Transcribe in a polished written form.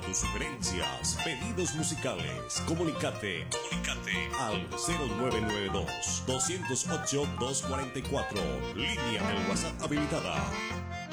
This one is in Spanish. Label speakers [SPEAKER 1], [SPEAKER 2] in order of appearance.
[SPEAKER 1] tus sugerencias, pedidos musicales. Comunícate al 0992-208-244. Línea del WhatsApp habilitada.